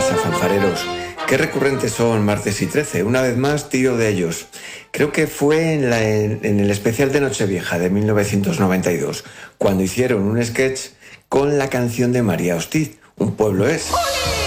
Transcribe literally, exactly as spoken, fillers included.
pasa, fanfareros? Qué recurrentes son martes y trece. Una vez más, tiro de ellos. Creo que fue en, la, en, en el especial de Nochevieja de mil novecientos noventa y dos, cuando hicieron un sketch con la canción de María Hostiz, Un pueblo es.